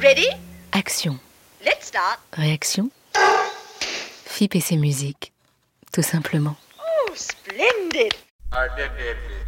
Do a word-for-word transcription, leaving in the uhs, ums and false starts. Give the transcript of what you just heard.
Ready? Action. Let's start. Réaction. F I P et ses musiques, tout simplement. Oh, splendid. I did it.